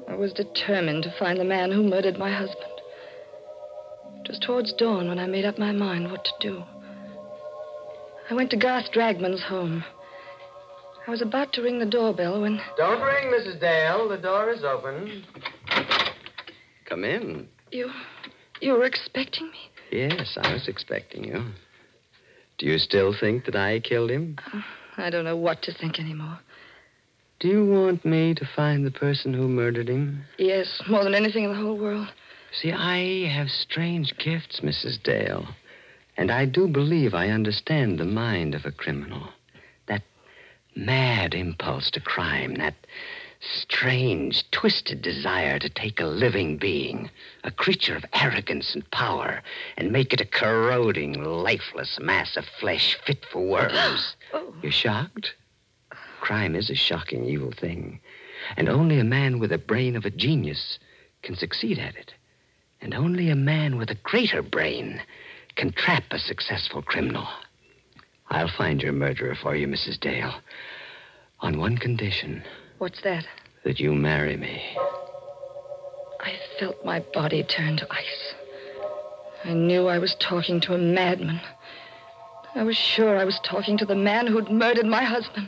I was determined to find the man who murdered my husband. It was towards dawn when I made up my mind what to do. I went to Garth Dragman's home. I was about to ring the doorbell when... Don't ring, Mrs. Dale. The door is open. Come in. You were expecting me? Yes, I was expecting you. Do you still think that I killed him? I don't know what to think anymore. Do you want me to find the person who murdered him? Yes, more than anything in the whole world. See, I have strange gifts, Mrs. Dale. And I do believe I understand the mind of a criminal. That mad impulse to crime, that strange, twisted desire to take a living being, a creature of arrogance and power, and make it a corroding, lifeless mass of flesh fit for worms. Oh. You're shocked? Crime is a shocking, evil thing. And only a man with the brain of a genius can succeed at it. And only a man with a greater brain can trap a successful criminal. I'll find your murderer for you, Mrs. Dale. On one condition. What's that? That you marry me. I felt my body turn to ice. I knew I was talking to a madman. I was sure I was talking to the man who'd murdered my husband.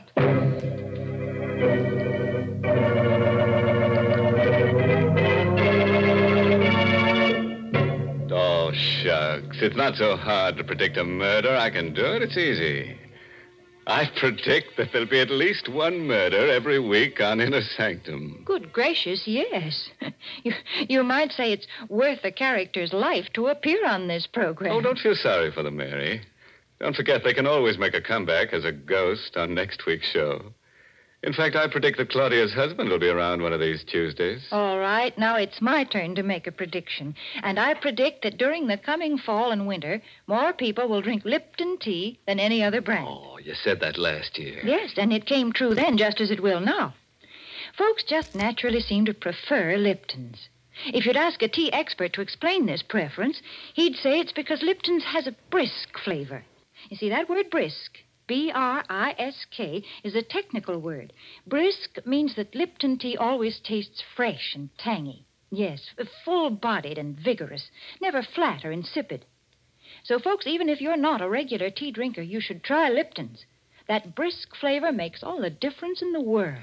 Oh, shucks. It's not so hard to predict a murder. I can do it. It's easy. I predict that there'll be at least one murder every week on Inner Sanctum. Good gracious, yes. You might say it's worth a character's life to appear on this program. Oh, don't feel sorry for them, Mary. Don't forget they can always make a comeback as a ghost on next week's show. In fact, I predict that Claudia's husband will be around one of these Tuesdays. All right, now it's my turn to make a prediction. And I predict that during the coming fall and winter, more people will drink Lipton tea than any other brand. Oh, you said that last year. Yes, and it came true then just as it will now. Folks just naturally seem to prefer Lipton's. If you'd ask a tea expert to explain this preference, he'd say it's because Lipton's has a brisk flavor. You see, that word brisk, B-R-I-S-K, is a technical word. Brisk means that Lipton tea always tastes fresh and tangy. Yes, full-bodied and vigorous, never flat or insipid. So, folks, even if you're not a regular tea drinker, you should try Lipton's. That brisk flavor makes all the difference in the world.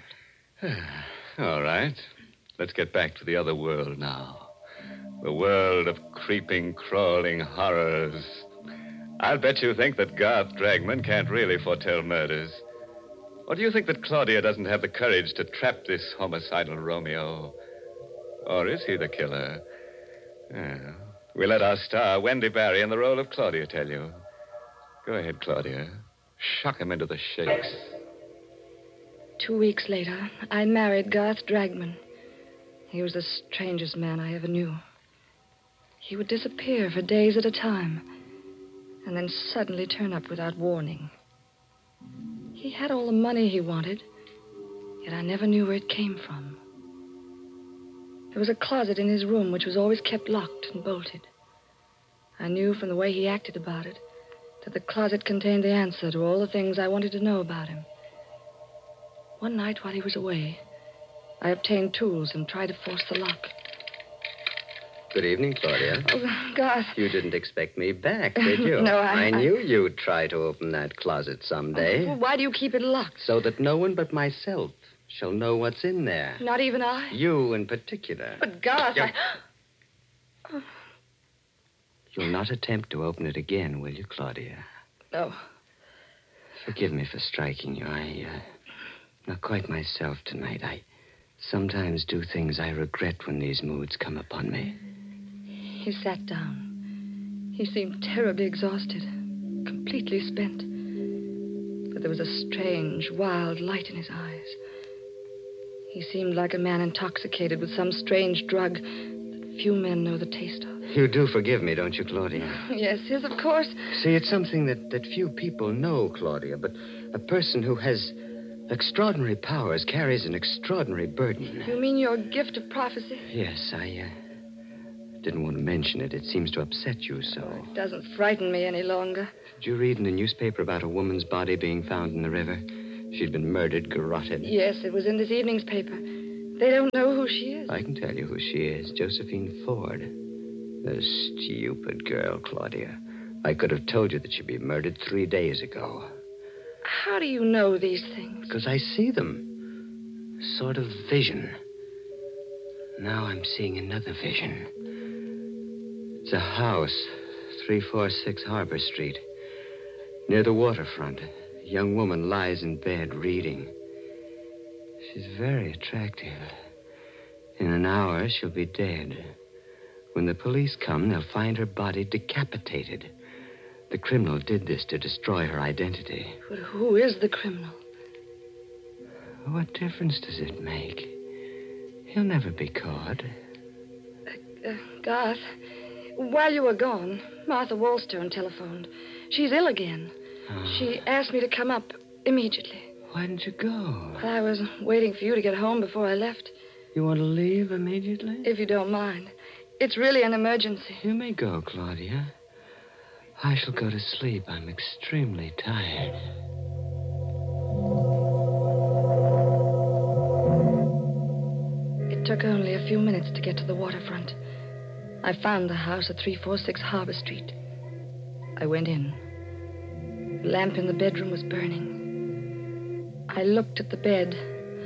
All right. Let's get back to the other world now. The world of creeping, crawling horrors. I'll bet you think that Garth Dragman can't really foretell murders. Or do you think that Claudia doesn't have the courage to trap this homicidal Romeo? Or is he the killer? We'll let our star, Wendy Barry, in the role of Claudia, tell you. Go ahead, Claudia. Shock him into the shakes. 2 weeks later, I married Garth Dragman. He was the strangest man I ever knew. He would disappear for days at a time, and then suddenly turn up without warning. He had all the money he wanted, yet I never knew where it came from. There was a closet in his room which was always kept locked and bolted. I knew from the way he acted about it that the closet contained the answer to all the things I wanted to know about him. One night while he was away, I obtained tools and tried to force the lock. Good evening, Claudia. Oh, Garth. You didn't expect me back, did you? No, I knew you'd try to open that closet someday. Well, why do you keep it locked? So that no one but myself shall know what's in there. Not even I? You in particular. But, Garth, You'll not attempt to open it again, will you, Claudia? No. Forgive me for striking you. I'm not quite myself tonight. I sometimes do things I regret when these moods come upon me. He sat down. He seemed terribly exhausted, completely spent. But there was a strange, wild light in his eyes. He seemed like a man intoxicated with some strange drug that few men know the taste of. You do forgive me, don't you, Claudia? Yes, of course. See, it's something that few people know, Claudia, but a person who has extraordinary powers carries an extraordinary burden. You mean your gift of prophecy? Yes, I didn't want to mention it. It seems to upset you so. It doesn't frighten me any longer. Did you read in the newspaper about a woman's body being found in the river? She'd been murdered, garroted. Yes, it was in this evening's paper. They don't know who she is. I can tell you who she is. Josephine Ford. The stupid girl, Claudia. I could have told you that she'd be murdered 3 days ago. How do you know these things? Because I see them. Sort of vision. Now I'm seeing another vision. It's a house, 346 Harbor Street. Near the waterfront. A young woman lies in bed reading. She's very attractive. In an hour, she'll be dead. When the police come, they'll find her body decapitated. The criminal did this to destroy her identity. But who is the criminal? What difference does it make? He'll never be caught. Garth, while you were gone, Martha Wallstone telephoned. She's ill again. Oh. She asked me to come up immediately. Why didn't you go? I was waiting for you to get home before I left. You want to leave immediately? If you don't mind. It's really an emergency. You may go, Claudia. I shall go to sleep. I'm extremely tired. It took only a few minutes to get to the waterfront. I found the house at 346 Harbor Street. I went in. The lamp in the bedroom was burning. I looked at the bed.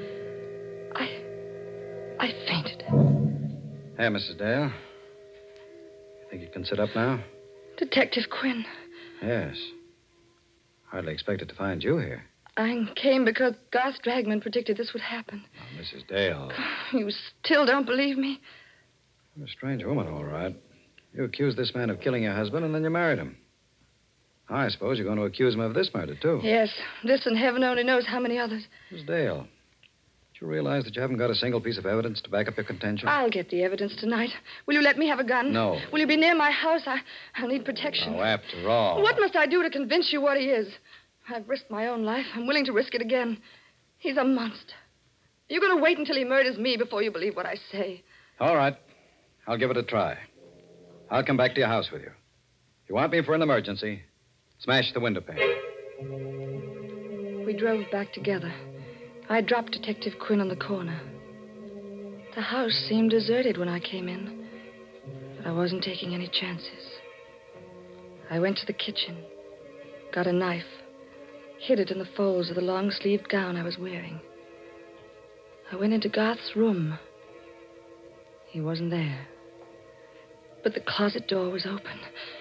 I fainted. Hey, Mrs. Dale. Think you can sit up now? Detective Quinn. Yes. Hardly expected to find you here. I came because Garth Dragman predicted this would happen. Oh, Mrs. Dale. You still don't believe me? You're a strange woman, all right. You accused this man of killing your husband, and then you married him. I suppose you're going to accuse him of this murder, too. Yes. This and heaven only knows how many others. Miss Dale, do you realize that you haven't got a single piece of evidence to back up your contention? I'll get the evidence tonight. Will you let me have a gun? No. Will you be near my house? I'll need protection. Oh, after all. What must I do to convince you what he is? I've risked my own life. I'm willing to risk it again. He's a monster. You're going to wait until he murders me before you believe what I say. All right. I'll give it a try. I'll come back to your house with you. If you want me for an emergency, smash the window pane. We drove back together. I dropped Detective Quinn on the corner. The house seemed deserted when I came in, but I wasn't taking any chances. I went to the kitchen, got a knife, hid it in the folds of the long-sleeved gown I was wearing. I went into Garth's room. He wasn't there. But the closet door was open.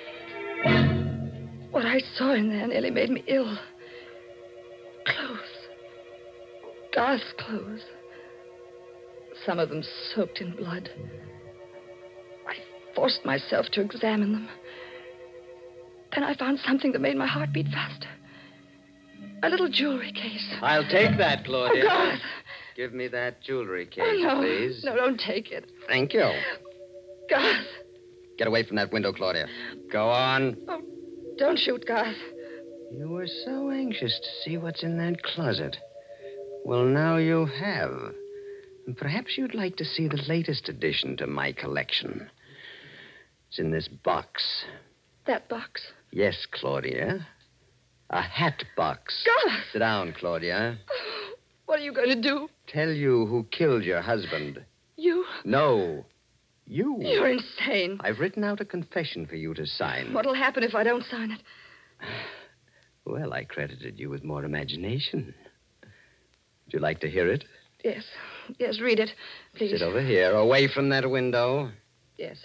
What I saw in there nearly made me ill. Clothes. Garth's clothes. Some of them soaked in blood. I forced myself to examine them. Then I found something that made my heart beat faster. A little jewelry case. I'll take that, Claudia. Oh, Garth. Give me that jewelry case, Oh, no. please. No, don't take it. Thank you. Garth. Get away from that window, Claudia. Go on. Oh, don't shoot, Garth. You were so anxious to see what's in that closet. Well, now you have. And perhaps you'd like to see the latest addition to my collection. It's in this box. That box. Yes, Claudia. A hat box. Garth! Sit down, Claudia. What are you going to do? Tell you who killed your husband. You? No. You. You're insane. I've written out a confession for you to sign. What'll happen if I don't sign it? Well, I credited you with more imagination. Would you like to hear it? Yes. Yes, read it, please. Sit over here, away from that window. Yes.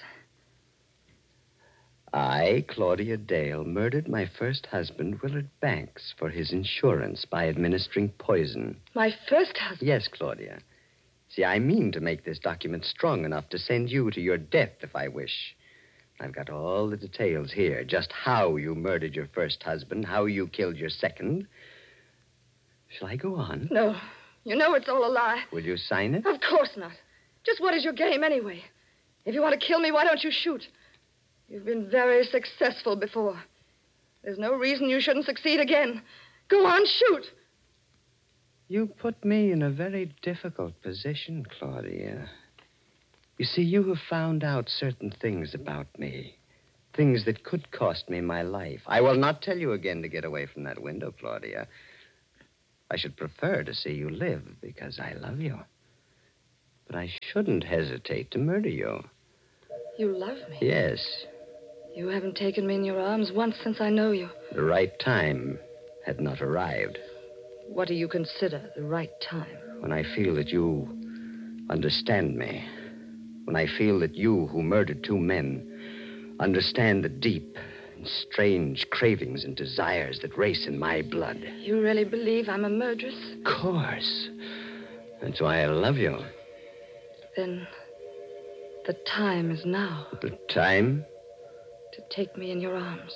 I, Claudia Dale, murdered my first husband, Willard Banks, for his insurance by administering poison. My first husband? Yes, Claudia. See, I mean to make this document strong enough to send you to your death if I wish. I've got all the details here, just how you murdered your first husband, how you killed your second. Shall I go on? No. You know it's all a lie. Will you sign it? Of course not. Just what is your game, anyway? If you want to kill me, why don't you shoot? You've been very successful before. There's no reason you shouldn't succeed again. Go on, shoot. You put me in a very difficult position, Claudia. You see, you have found out certain things about me. Things that could cost me my life. I will not tell you again to get away from that window, Claudia. I should prefer to see you live because I love you. But I shouldn't hesitate to murder you. You love me. Yes. You haven't taken me in your arms once since I know you. The right time had not arrived. What do you consider the right time? When I feel that you understand me. When I feel that you, who murdered 2 men, understand the deep and strange cravings and desires that race in my blood. You really believe I'm a murderess? Of course. That's why I love you. Then the time is now The time? to take me in your arms.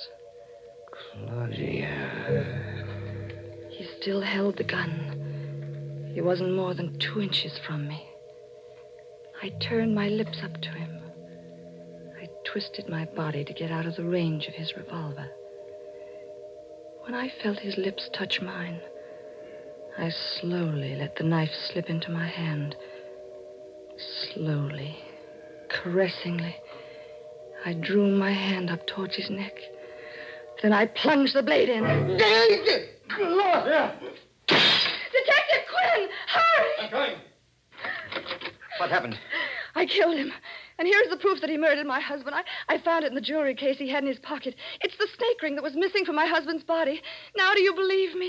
Claudia. He still held the gun. He wasn't more than 2 inches from me. I turned my lips up to him. I twisted my body to get out of the range of his revolver. When I felt his lips touch mine, I slowly let the knife slip into my hand. Slowly, caressingly, I drew my hand up towards his neck. Then I plunged the blade in. Gloria! Detective Quinn, hurry! I'm coming. What happened? I killed him. And here's the proof that he murdered my husband. I found it in the jewelry case he had in his pocket. It's the snake ring that was missing from my husband's body. Now do you believe me?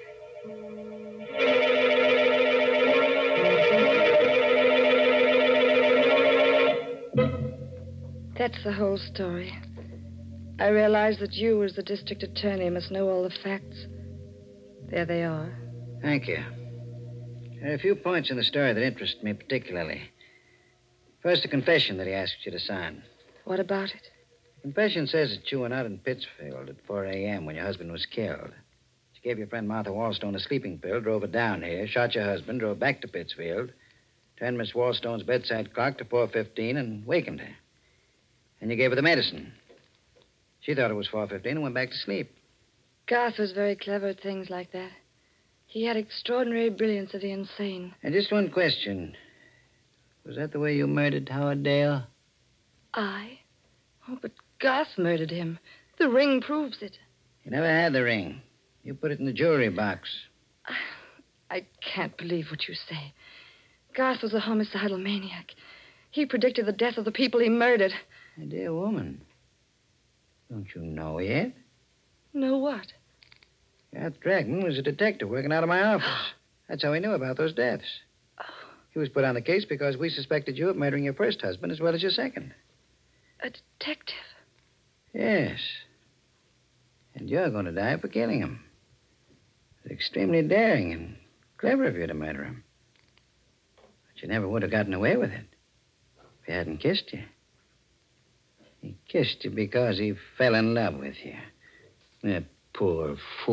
That's the whole story. I realized that you, as the district attorney, must know all the facts. There they are. Thank you. There are a few points in the story that interest me particularly. First, the confession that he asked you to sign. What about it? The confession says that you were out in Pittsfield at 4 a.m. when your husband was killed. You gave your friend Martha Wallstone a sleeping pill, drove her down here, shot your husband, drove back to Pittsfield, turned Miss Wallstone's bedside clock to 4:15 and wakened her. And you gave her the medicine. She thought it was 4:15 and went back to sleep. Garth was very clever at things like that. He had extraordinary brilliance of the insane. And just one question. Was that the way you murdered Howard Dale? I? Oh, but Garth murdered him. The ring proves it. You never had the ring. You put it in the jewelry box. I can't believe what you say. Garth was a homicidal maniac. He predicted the death of the people he murdered. My dear woman. Don't you know yet? Know what? Garth Dragman was a detective working out of my office. That's how he knew about those deaths. He was put on the case because we suspected you of murdering your first husband as well as your second. A detective? Yes. And you're going to die for killing him. It's extremely daring and clever of you to murder him. But you never would have gotten away with it if he hadn't kissed you. He kissed you because he fell in love with you. That poor fool.